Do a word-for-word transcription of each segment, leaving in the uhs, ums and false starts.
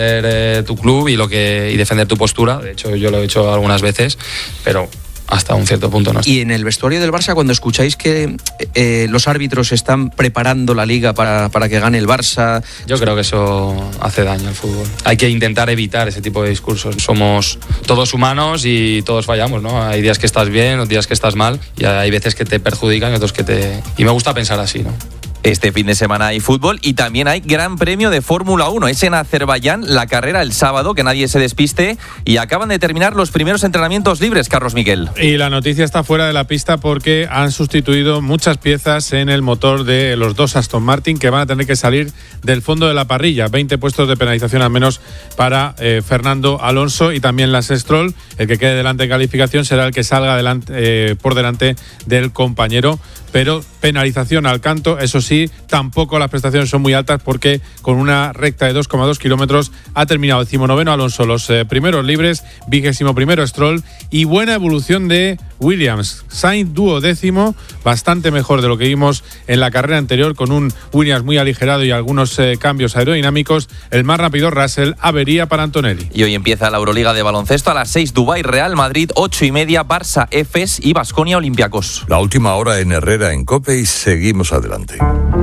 Eh, tu club y lo que y defender tu postura. De hecho, yo lo he hecho algunas veces, pero hasta un cierto punto no. Y en el vestuario del Barça, cuando escucháis que eh, los árbitros están preparando la liga para, para que gane el Barça... Yo creo que eso hace daño al fútbol. Hay que intentar evitar ese tipo de discursos. Somos todos humanos y todos fallamos, ¿no? Hay días que estás bien, otros días que estás mal, y hay veces que te perjudican y otros que te... Y me gusta pensar así, ¿no? Este fin de semana hay fútbol y también hay Gran Premio de Fórmula uno. Es en Azerbaiyán, la carrera el sábado, que nadie se despiste, y acaban de terminar los primeros entrenamientos libres, Carlos Miguel. Y la noticia está fuera de la pista porque han sustituido muchas piezas en el motor de los dos Aston Martin, que van a tener que salir del fondo de la parrilla. veinte puestos de penalización al menos para eh, Fernando Alonso y también Lance Stroll. El que quede delante en calificación será el que salga delante, eh, por delante del compañero, pero penalización al canto. Eso sí, tampoco las prestaciones son muy altas porque con una recta de dos coma dos kilómetros ha terminado decimonoveno Alonso, los eh, primeros libres, vigésimo primero Stroll, y buena evolución de Williams. Sainz duodécimo, bastante mejor de lo que vimos en la carrera anterior, con un Williams muy aligerado y algunos eh, cambios aerodinámicos. El más rápido Russell, avería para Antonelli. Y hoy empieza la Euroliga de baloncesto a las seis, Dubái Real Madrid, ocho y media Barça Efes y Baskonia Olympiacos. La última hora en Herrera en COPE y seguimos adelante.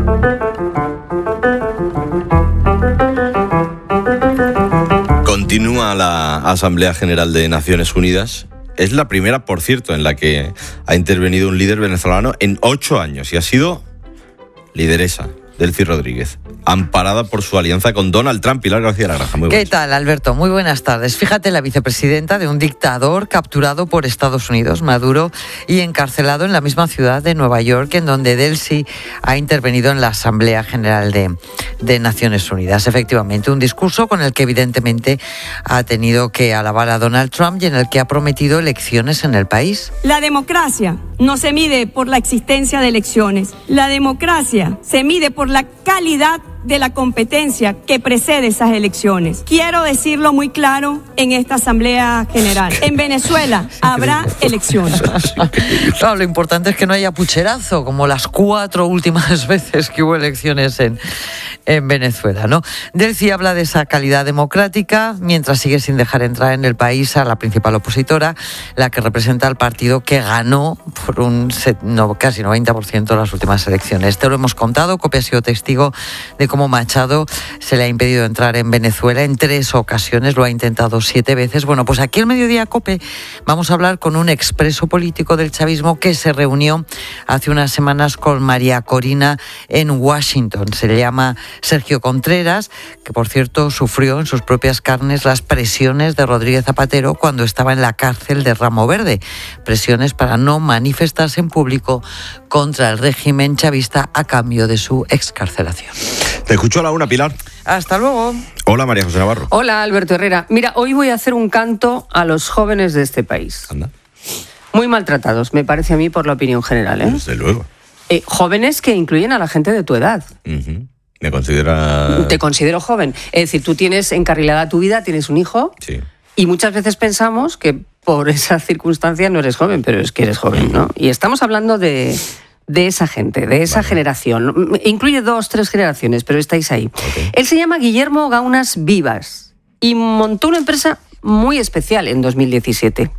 Continúa la Asamblea General de Naciones Unidas. Es la primera, por cierto, en la que ha intervenido un líder venezolano en ocho años y ha sido lideresa, Delcy Rodríguez, amparada por su alianza con Donald Trump. Pilar García Lagranja, muy buenas. ¿Qué tal, Alberto? Muy buenas tardes. Fíjate, la vicepresidenta de un dictador capturado por Estados Unidos, Maduro, y encarcelado en la misma ciudad de Nueva York, en donde Delcy ha intervenido en la Asamblea General de, de Naciones Unidas. Efectivamente, un discurso con el que evidentemente ha tenido que alabar a Donald Trump y en el que ha prometido elecciones en el país. La democracia no se mide por la existencia de elecciones. La democracia se mide por la calidad de la competencia que precede esas elecciones. Quiero decirlo muy claro en esta Asamblea General. En Venezuela habrá elecciones. Claro, lo importante es que no haya pucherazo, como las cuatro últimas veces que hubo elecciones en, en Venezuela, ¿no? Delcy habla de esa calidad democrática, mientras sigue sin dejar entrar en el país a la principal opositora, la que representa al partido que ganó por un no, casi noventa por ciento las últimas elecciones. Te lo hemos contado, COPE ha sido testigo de cómo Machado se le ha impedido entrar en Venezuela en tres ocasiones, lo ha intentado siete veces. Bueno, pues aquí en Mediodía COPE vamos a hablar con un expreso político del chavismo que se reunió hace unas semanas con María Corina en Washington. Se le llama Sergio Contreras, que por cierto sufrió en sus propias carnes las presiones de Rodríguez Zapatero cuando estaba en la cárcel de Ramo Verde. Presiones para no manifestarse en público contra el régimen chavista a cambio de su excarcelación. Te escucho a la una, Pilar. Hasta luego. Hola, María José Navarro. Hola, Alberto Herrera. Mira, hoy voy a hacer un canto a los jóvenes de este país. Anda. Muy maltratados, me parece a mí, por la opinión general, ¿eh? Desde luego. Eh, jóvenes que incluyen a la gente de tu edad. Uh-huh. ¿Me considera...? Te considero joven. Es decir, tú tienes encarrilada tu vida, tienes un hijo. Sí. Y muchas veces pensamos que por esa circunstancia no eres joven, pero es que eres joven, ¿no? Y estamos hablando de... de esa gente, de esa vale. generación. Incluye dos, tres generaciones, pero estáis ahí. Okay. Él se llama Guillermo Gaunas Vivas y montó una empresa muy especial en dos mil diecisiete.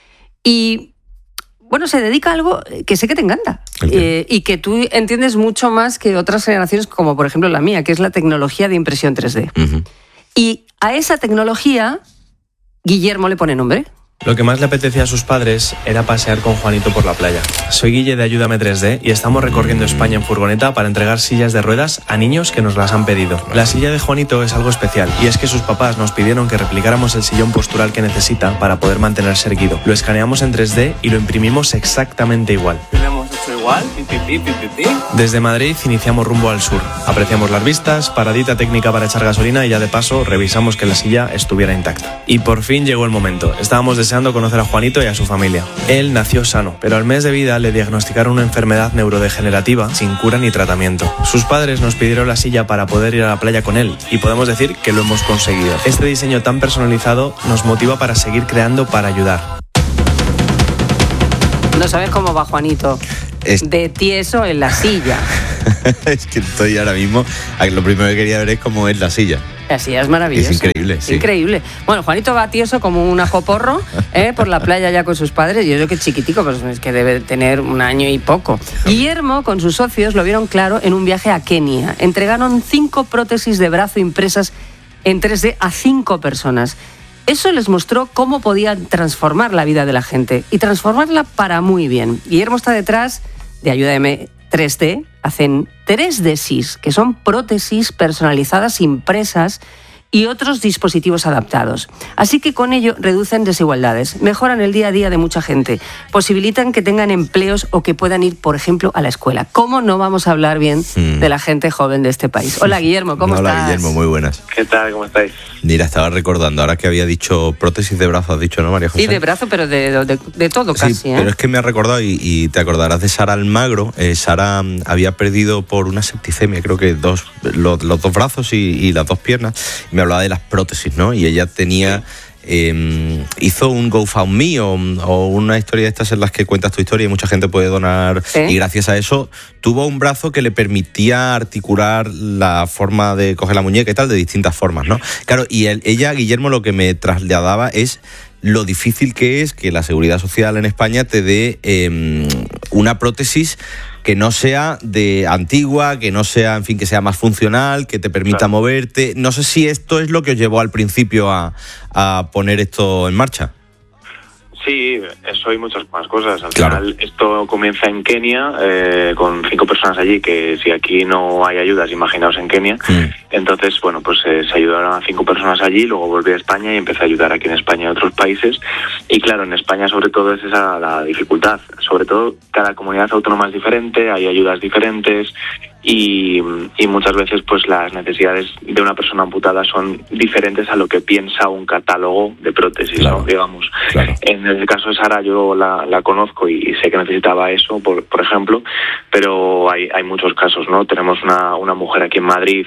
Y, bueno, se dedica a algo que sé que te encanta okay. eh, y que tú entiendes mucho más que otras generaciones, como por ejemplo la mía, que es la tecnología de impresión tres D. Uh-huh. Y a esa tecnología, Guillermo le pone nombre. Lo que más le apetecía a sus padres era pasear con Juanito por la playa. Soy Guille de Ayúdame tres D y estamos recorriendo España en furgoneta para entregar sillas de ruedas a niños que nos las han pedido. La silla de Juanito es algo especial y es que sus papás nos pidieron que replicáramos el sillón postural que necesita para poder mantenerse erguido. Lo escaneamos en tres D y lo imprimimos exactamente igual. ¿Tenemos hecho igual? Desde Madrid iniciamos rumbo al sur. Apreciamos las vistas, paradita técnica para echar gasolina y ya de paso revisamos que la silla estuviera intacta. Y por fin llegó el momento. Estábamos deseando conocer a Juanito y a su familia. Él nació sano, pero al mes de vida le diagnosticaron una enfermedad neurodegenerativa sin cura ni tratamiento. Sus padres nos pidieron la silla para poder ir a la playa con él y podemos decir que lo hemos conseguido. Este diseño tan personalizado nos motiva para seguir creando para ayudar. No sabes cómo va Juanito. Es... de tieso en la silla. Es que estoy ahora mismo... Lo primero que quería ver es cómo es la silla. La silla es maravillosa. Es increíble, es sí. Increíble. Bueno, Juanito va tieso como un ajoporro ¿eh? por la playa ya con sus padres. Yo creo que chiquitico, pues es que debe tener un año y poco. Guillermo, con sus socios, lo vieron claro en un viaje a Kenia. Entregaron cinco prótesis de brazo impresas en tres D a cinco personas. Eso les mostró cómo podían transformar la vida de la gente y transformarla para muy bien. Guillermo está detrás de Ayúdame tres D, hacen tres D S I S, que son prótesis personalizadas impresas y otros dispositivos adaptados. Así que con ello reducen desigualdades, mejoran el día a día de mucha gente, posibilitan que tengan empleos o que puedan ir, por ejemplo, a la escuela. ¿Cómo no vamos a hablar bien mm. de la gente joven de este país? Hola, Guillermo, ¿cómo Hola, estás? Hola, Guillermo, muy buenas. ¿Qué tal? ¿Cómo estáis? Mira, estaba recordando, ahora que había dicho prótesis de brazo, has dicho, ¿no, María José? Sí, de brazo, pero de, de, de todo casi. Sí, ¿eh? pero es que me ha recordado, y, y te acordarás de Sara Almagro. Eh, Sara había perdido por una septicemia, creo que dos, los, los dos brazos y, y las dos piernas. Y me hablaba de las prótesis, ¿no? Y ella tenía... Eh, hizo un GoFundMe o, o una historia de estas en las que cuentas tu historia y mucha gente puede donar, ¿sí? Y gracias a eso tuvo un brazo que le permitía articular la forma de coger la muñeca y tal de distintas formas, ¿no? Claro, y él, ella, Guillermo, lo que me trasladaba es lo difícil que es que la Seguridad Social en España te dé eh, una prótesis que no sea de antigua, que no sea, en fin, que sea más funcional, que te permita claro. moverte. No sé si esto es lo que os llevó al principio a, a poner esto en marcha. Sí, eso y muchas más cosas. Al claro. final esto comienza en Kenia, eh, con cinco personas allí, que si aquí no hay ayudas, imaginaos en Kenia. Mm. Entonces, bueno, pues eh, se ayudaron a cinco personas allí, luego volví a España y empecé a ayudar aquí en España y en otros países. Y claro, en España sobre todo es esa la dificultad. Sobre todo cada comunidad autónoma es diferente, hay ayudas diferentes. Y, y muchas veces pues las necesidades de una persona amputada son diferentes a lo que piensa un catálogo de prótesis, claro, ¿no? Digamos. Claro. En el caso de Sara yo la, la conozco y, y sé que necesitaba eso, por, por ejemplo, pero hay, hay muchos casos, ¿no? Tenemos una, una mujer aquí en Madrid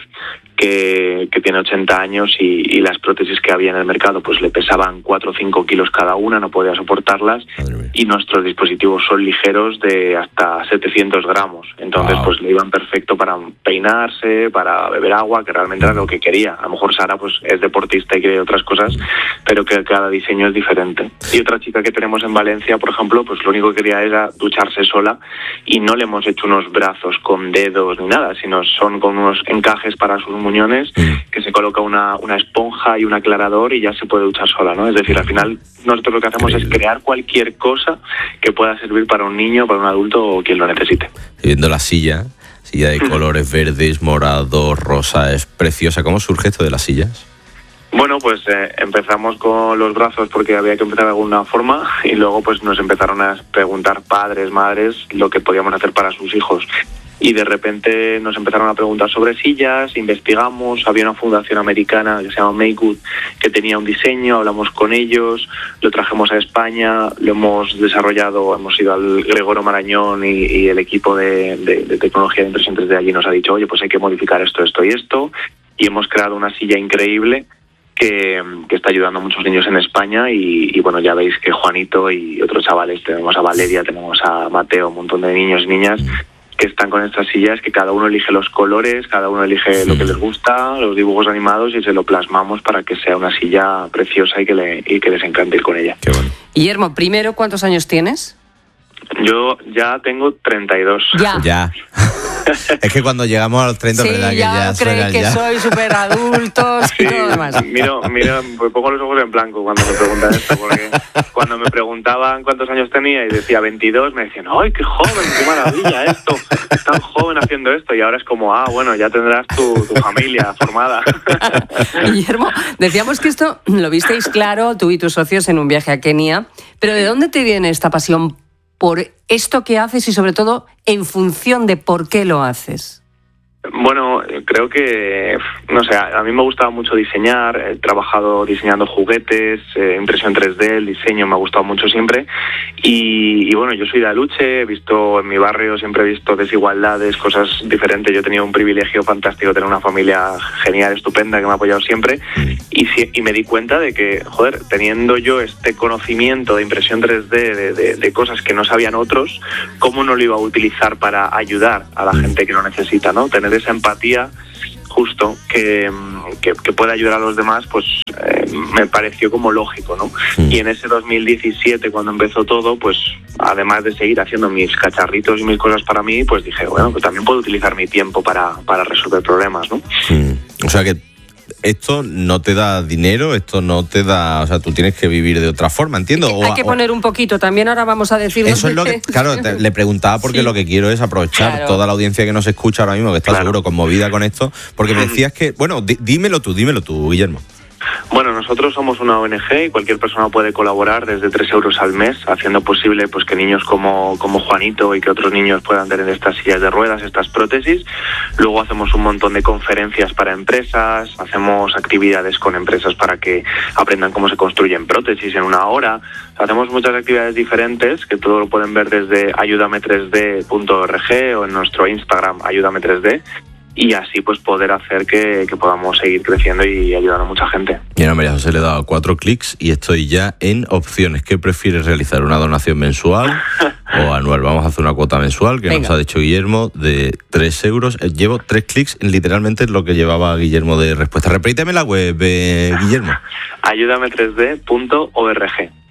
que, que tiene ochenta años y, y las prótesis que había en el mercado pues le pesaban cuatro o cinco kilos cada una, no podía soportarlas, y nuestros dispositivos son ligeros de hasta setecientos gramos, entonces wow. pues le iban perfecto para peinarse, para beber agua, que realmente era lo que quería. A lo mejor Sara pues es deportista y quiere otras cosas, pero que cada diseño es diferente. Y otra chica que tenemos en Valencia, por ejemplo, pues lo único que quería era ducharse sola y no le hemos hecho unos brazos con dedos ni nada, sino son con unos encajes para sus muñones, que se coloca una, una esponja y un aclarador y ya se puede duchar sola, ¿no? Es decir, al final nosotros lo que hacemos Increíble. es crear cualquier cosa que pueda servir para un niño, para un adulto o quien lo necesite. Estoy viendo la silla, silla de colores verdes, morados, rosa, es preciosa. ¿Cómo surge esto de las sillas? Bueno, pues eh, empezamos con los brazos porque había que empezar de alguna forma y luego pues nos empezaron a preguntar padres, madres, lo que podíamos hacer para sus hijos. Y de repente nos empezaron a preguntar sobre sillas, investigamos, había una fundación americana que se llama Make Good que tenía un diseño, hablamos con ellos, lo trajimos a España, lo hemos desarrollado, hemos ido al Gregorio Marañón y, y el equipo de, de, de tecnología de impresión tres D allí nos ha dicho, oye, pues hay que modificar esto, esto y esto, y hemos creado una silla increíble que, que está ayudando a muchos niños en España y, y bueno, ya veis que Juanito y otros chavales, tenemos a Valeria, tenemos a Mateo, un montón de niños y niñas que están con estas sillas, que cada uno elige los colores, cada uno elige sí. lo que les gusta, los dibujos animados, y se lo plasmamos para que sea una silla preciosa y que, le, y que les encante ir con ella. Qué bueno. Guillermo, primero, ¿cuántos años tienes? Yo ya tengo treinta y dos. Ya. Ya. Es que cuando llegamos a los treinta, sí, ¿verdad? Que ya, ya creéis que ya. soy súper adultos y sí, todo demás. Miro, miro, me pongo los ojos en blanco cuando me preguntan esto, porque cuando me preguntaban cuántos años tenía y decía veintidós, me decían, ¡ay, qué joven, qué maravilla esto! Tan joven haciendo esto, y ahora es como, ah, bueno, ya tendrás tu, tu familia formada. Guillermo, decíamos que esto lo visteis claro, tú y tus socios, en un viaje a Kenia, pero ¿de dónde te viene esta pasión por esto que haces y sobre todo en función de por qué lo haces? Bueno, creo que, no sé, a mí me gustaba mucho diseñar, he trabajado diseñando juguetes, eh, impresión tres D, el diseño me ha gustado mucho siempre y, y bueno, yo soy de Aluche, he visto en mi barrio, siempre he visto desigualdades, cosas diferentes, yo he tenido un privilegio fantástico, tener una familia genial, estupenda, que me ha apoyado siempre y, y me di cuenta de que, joder, teniendo yo este conocimiento de impresión tres D, de, de, de cosas que no sabían otros, ¿cómo no lo iba a utilizar para ayudar a la gente que lo necesita, ¿no? Tener esa empatía justo que, que, que puede ayudar a los demás, pues eh, me pareció como lógico, ¿no? Mm. Y en ese dos mil diecisiete, cuando empezó todo, pues además de seguir haciendo mis cacharritos y mis cosas para mí, pues dije, bueno, pues también puedo utilizar mi tiempo para, para resolver problemas, ¿no? Mm. O sea que esto no te da dinero, esto no te da... O sea, tú tienes que vivir de otra forma, entiendo. Hay que, hay que poner un poquito, también ahora vamos a decir... Eso es lo que... Claro, te, le preguntaba porque sí. Lo que quiero es aprovechar claro. toda la audiencia que nos escucha ahora mismo, que está claro. seguro conmovida con esto, porque me decías que... Bueno, di, dímelo tú, dímelo tú, Guillermo. Bueno, nosotros somos una O N Ge y cualquier persona puede colaborar desde tres euros al mes, haciendo posible pues que niños como, como Juanito y que otros niños puedan tener estas sillas de ruedas, estas prótesis. Luego hacemos un montón de conferencias para empresas, hacemos actividades con empresas para que aprendan cómo se construyen prótesis en una hora. Hacemos muchas actividades diferentes que todo lo pueden ver desde ayúdame tres D punto org o en nuestro Instagram ayúdame tres D. Y así pues poder hacer que, que podamos seguir creciendo y ayudar a mucha gente. Y ahora María José le he dado cuatro clics y estoy ya en opciones. ¿Qué prefieres realizar? ¿Una donación mensual o anual? Vamos a hacer una cuota mensual que Venga. Nos ha dicho Guillermo de tres euros. Llevo tres clics en literalmente lo que llevaba Guillermo de respuesta. Repíteme la web, eh, Guillermo. ayúdame tres D punto org.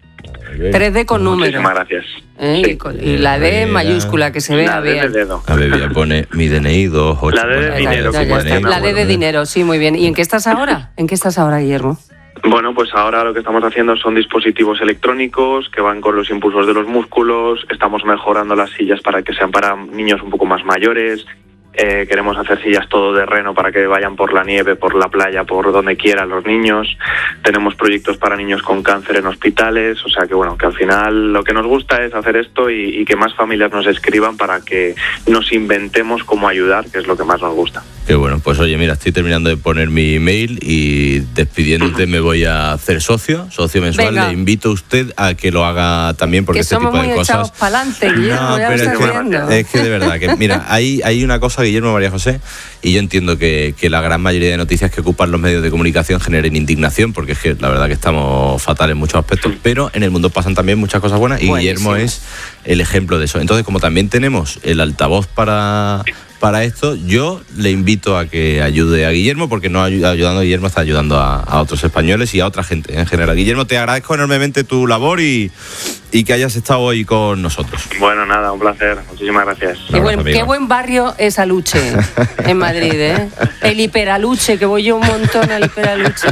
tres D con número. Muchísimas gracias. ¿Eh? Sí. Y la D mayúscula, que se vea bien. A ver, ya pone mi D N I dos ocho. La D de dinero. Ya, ya, ya la D de dinero, sí, muy bien. ¿Y en qué estás ahora? ¿En qué estás ahora, Guillermo? Bueno, pues ahora lo que estamos haciendo son dispositivos electrónicos que van con los impulsos de los músculos. Estamos mejorando las sillas para que sean para niños un poco más mayores. Eh, queremos hacer sillas todoterreno para que vayan por la nieve, por la playa, por donde quieran los niños. Tenemos proyectos para niños con cáncer en hospitales, o sea que bueno, que al final lo que nos gusta es hacer esto y, y que más familias nos escriban para que nos inventemos cómo ayudar, que es lo que más nos gusta. Qué bueno, pues oye, mira, estoy terminando de poner mi email y despidiéndote me voy a hacer socio, socio mensual. Venga. Le invito a usted a que lo haga también porque que este tipo de cosas... Que somos muy echados pa'lante, Guillermo, no, ya pero lo es, que, es que de verdad, que mira, hay, hay una cosa, Guillermo, María José, y yo entiendo que, que la gran mayoría de noticias que ocupan los medios de comunicación generen indignación, porque es que la verdad que estamos fatal en muchos aspectos, pero en el mundo pasan también muchas cosas buenas y Buenísimo. Guillermo es el ejemplo de eso. Entonces, como también tenemos el altavoz para... Para esto, yo le invito a que ayude a Guillermo, porque no ayudando a Guillermo, está ayudando a, a otros españoles y a otra gente en general. Guillermo, te agradezco enormemente tu labor y, y que hayas estado hoy con nosotros. Bueno, nada, un placer. Muchísimas gracias. Qué buen, qué buen barrio es Aluche, en Madrid, ¿eh? El Hiperaluche, que voy yo un montón al Hiperaluche.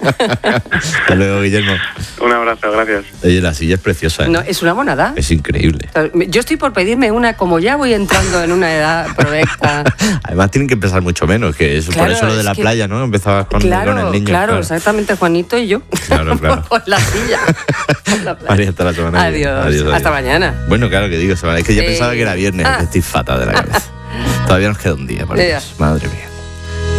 Hasta luego, Guillermo. Un abrazo, gracias. Oye, la silla es preciosa, ¿eh? No, es una monada. Es increíble. Yo estoy por pedirme una, como ya voy entrando en una edad provecta. Además tienen que pesar mucho menos, que es claro, por eso lo de la que... playa, ¿no? Empezabas con, claro, con el niño. Claro, claro, exactamente, Juanito y yo. Claro, claro. Con la silla. María, hasta la semana. Adiós. Adiós, adiós. Hasta mañana. Bueno, claro que digo, es que ya eh... pensaba que era viernes, ah. Estoy fatal de la cabeza. Todavía nos queda un día, por Dios. Madre mía.